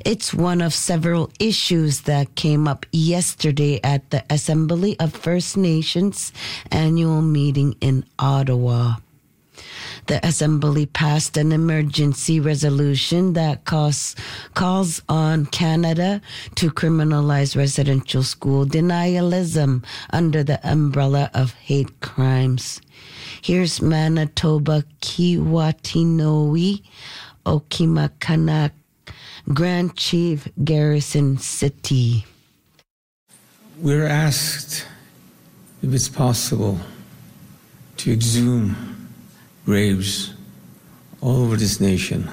It's one of several issues that came up yesterday at the Assembly of First Nations annual meeting in Ottawa. The Assembly passed an emergency resolution that calls on Canada to criminalize residential school denialism under the umbrella of hate crimes. Here's Manitoba Kiwatinowi Okimakanak Grand Chief Garrison City. We're asked if it's possible to exhume graves all over this nation.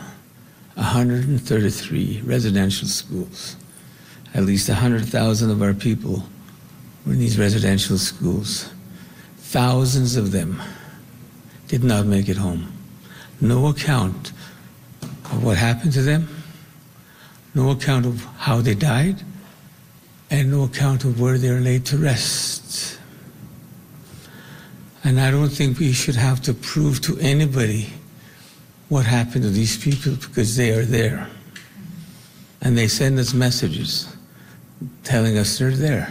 133 residential schools. At least 100,000 of our people were in these residential schools. Thousands of them did not make it home. No account of what happened to them, no account of how they died, and no account of where they're laid to rest. And I don't think we should have to prove to anybody what happened to these people because they are there. And they send us messages telling us they're there.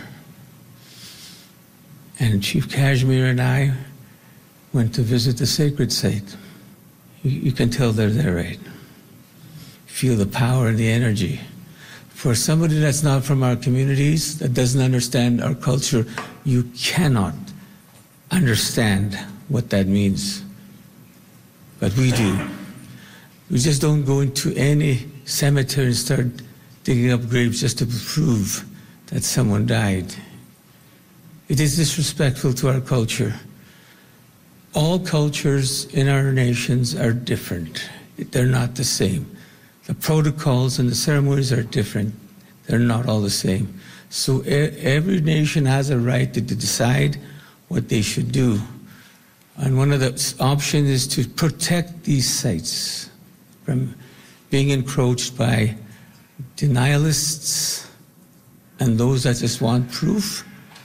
And Chief Kashmir and I went to visit the sacred site. You can tell they're there, right? Feel the power and the energy. For somebody that's not from our communities, that doesn't understand our culture, you cannot understand what that means. But we do. We just don't go into any cemetery and start digging up graves just to prove that someone died. It is disrespectful to our culture. All cultures in our nations are different. They're not the same. The protocols and the ceremonies are different. They're not all the same. So every nation has a right to decide what they should do. And one of the options is to protect these sites from being encroached by denialists and those that just want proof.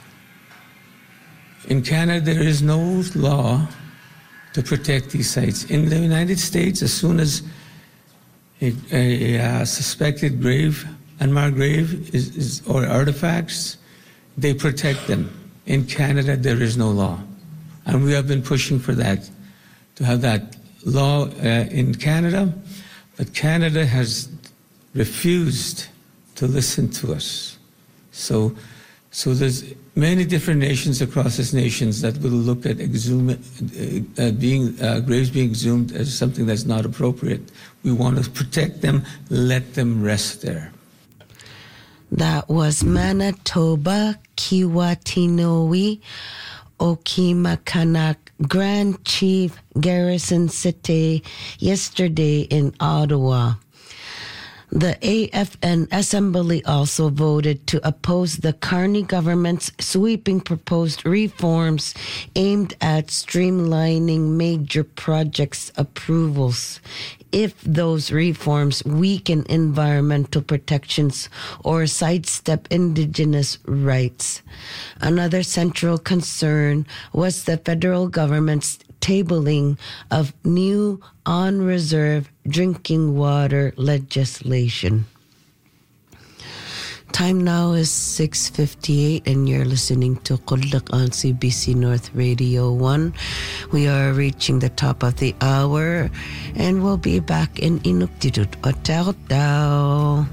In Canada, there is no law to protect these sites. In the United States, as soon as a suspected grave, unmarked grave, or artifacts, they protect them. In Canada, there is no law. And we have been pushing for that, to have that law in Canada. But Canada has refused to listen to us. So there's many different nations across these nations that will look at graves being exhumed as something that's not appropriate. We want to protect them, let them rest there. That was Manitoba Kiwatinowi Okimakanak Grand Chief Garrison City yesterday in Ottawa. The AFN Assembly also voted to oppose the Carney government's sweeping proposed reforms aimed at streamlining major projects approvals, if those reforms weaken environmental protections or sidestep Indigenous rights. Another central concern was the federal government's tabling of new on-reserve drinking water legislation. Time now is 6:58 and you're listening to Qullaq on CBC North Radio 1. We are reaching the top of the hour and we'll be back in Inuktitut Otaotao.